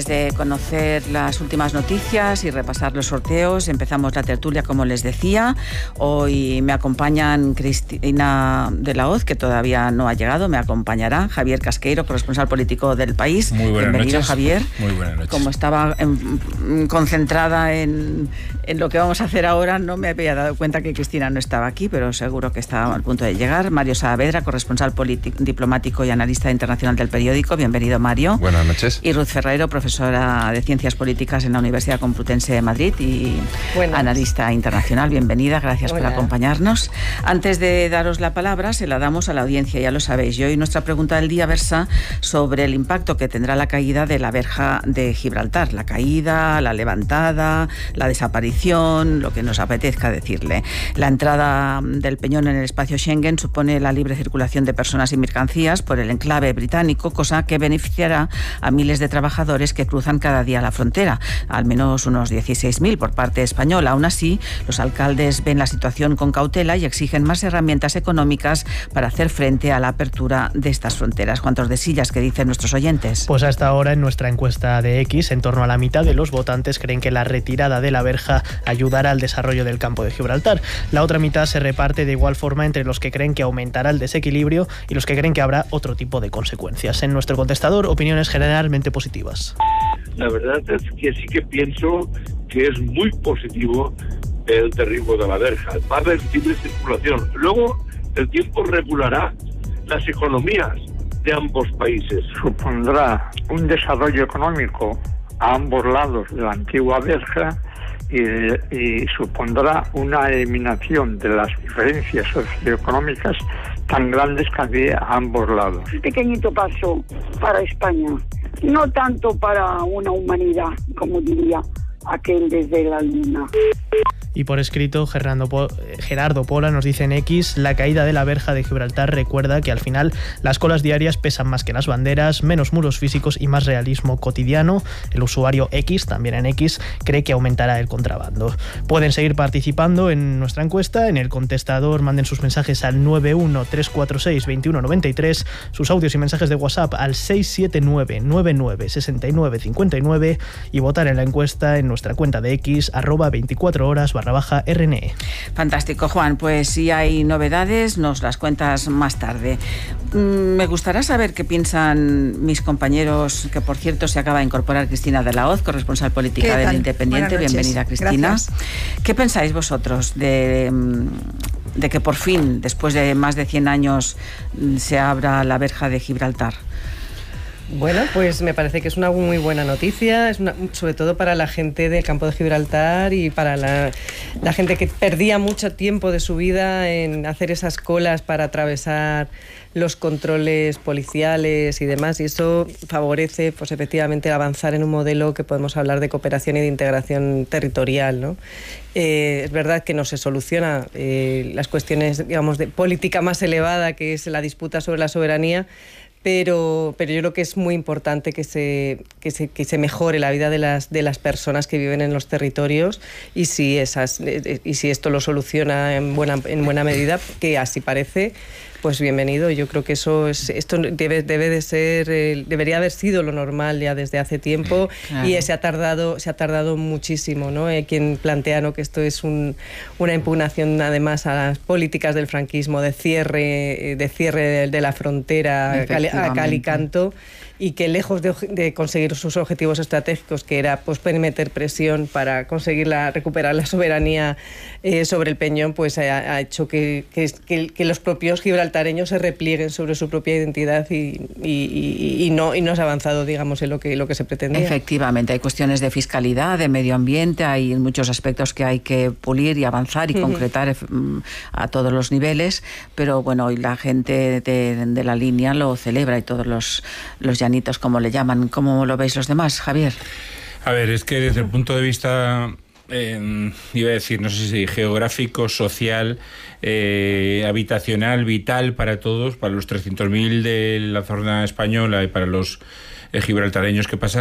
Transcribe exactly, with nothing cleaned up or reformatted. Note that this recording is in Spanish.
De conocer las últimas noticias y repasar los sorteos, empezamos la tertulia, como les decía. Hoy me acompañan Cristina de la Hoz, que todavía no ha llegado, me acompañará Javier Casqueiro, corresponsal político del País. Muy buenas Bienvenido, noches. Javier. Muy buenas noches. Como estaba en, concentrada en, en lo que vamos a hacer ahora, no me había dado cuenta que Cristina no estaba aquí, pero seguro que está al punto de llegar. Mario Saavedra, corresponsal político, diplomático y analista internacional del periódico. Bienvenido, Mario. Buenas noches. Y Ruth Ferrero, profesora de Ciencias Políticas en la Universidad Complutense de Madrid y Buenas. analista internacional. Bienvenida, gracias Hola. por acompañarnos. Antes de daros la palabra, se la damos a la audiencia, ya lo sabéis. Y hoy nuestra pregunta del día versa sobre el impacto que tendrá la caída de la verja de Gibraltar. La caída, la levantada, la desaparición, lo que nos apetezca decirle. La entrada del Peñón en el espacio Schengen supone la libre circulación de personas y mercancías por el enclave británico, cosa que beneficiará a miles de trabajadores que cruzan cada día la frontera, al menos unos dieciséis mil por parte española. Aún así, los alcaldes ven la situación con cautela y exigen más herramientas económicas para hacer frente a la apertura de estas fronteras. ¿Cuántos de sillas que dicen nuestros oyentes? Pues hasta ahora, en nuestra encuesta de X, en torno a la mitad de los votantes creen que la retirada de la verja ayudará al desarrollo del campo de Gibraltar. La otra mitad se reparte de igual forma entre los que creen que aumentará el desequilibrio y los que creen que habrá otro tipo de consecuencias. En nuestro contestador, opiniones generalmente positivas. La verdad es que sí que pienso que es muy positivo el derribo de la verja. Va a haber libre circulación. Luego, el tiempo regulará las economías de ambos países. Supondrá un desarrollo económico a ambos lados de la antigua verja y, y supondrá una eliminación de las diferencias socioeconómicas tan grandes que había a ambos lados. Un pequeñito paso para España. No tanto para una humanidad, como diría aquel desde la luna. Y por escrito, Gerardo, po- Gerardo Pola nos dice en X: la caída de la verja de Gibraltar recuerda que al final las colas diarias pesan más que las banderas, menos muros físicos y más realismo cotidiano. El usuario X, también en X, cree que aumentará el contrabando. Pueden seguir participando en nuestra encuesta. En el contestador manden sus mensajes al nueve uno tres cuatro seis dos uno nueve tres, sus audios y mensajes de WhatsApp al seis siete nueve nueve nueve seis nueve cinco nueve y votar en la encuesta en nuestra cuenta de X, arroba veinticuatro horas barra baja R N E. Fantástico, Juan. Pues si hay novedades, nos las cuentas más tarde. Mm, me gustaría saber qué piensan mis compañeros, que por cierto se acaba de incorporar Cristina de la Hoz, corresponsal política del Independiente. Bienvenida, Cristina. Gracias. ¿Qué pensáis vosotros de, de que por fin, después de más de cien años, se abra la verja de Gibraltar? Bueno, pues me parece que es una muy buena noticia, es una, sobre todo para la gente del campo de Gibraltar y para la, la gente que perdía mucho tiempo de su vida en hacer esas colas para atravesar los controles policiales y demás, y eso favorece, pues efectivamente, avanzar en un modelo que podemos hablar de cooperación y de integración territorial, ¿no? Eh, es verdad que no se soluciona eh, las cuestiones, digamos, de política más elevada, que es la disputa sobre la soberanía, Pero, pero yo creo que es muy importante que se, que se, que se mejore la vida de las, de las personas que viven en los territorios, y si, esas, y si esto lo soluciona en buena, en buena medida, que así parece, pues bienvenido. Yo creo que eso es, esto debe, debe de ser, eh, debería haber sido lo normal ya desde hace tiempo. Claro. Y se ha tardado, se ha tardado muchísimo, ¿no? Hay quien plantea, ¿no?, que esto es un, una impugnación además a las políticas del franquismo de cierre, de cierre de, de la frontera a cal y canto, y que lejos de, de conseguir sus objetivos estratégicos, que era pues meter presión para conseguir la, recuperar la soberanía eh, sobre el Peñón, pues ha, ha hecho que, que, que, que los propios gibraltareños se replieguen sobre su propia identidad y, y, y, y, no, y no se ha avanzado, digamos, en lo que, lo que se pretendía. Efectivamente, hay cuestiones de fiscalidad, de medio ambiente, hay muchos aspectos que hay que pulir y avanzar y uh-huh. concretar a todos los niveles, pero bueno, hoy la gente de, de la línea lo celebra y todos los, los llanitos, como le llaman. ¿Cómo lo veis los demás, Javier? A ver, es que desde el punto de vista, eh, iba a decir, no sé si geográfico, social, eh, habitacional, vital para todos, para los trescientos mil de la zona española y para los eh, gibraltareños que pasan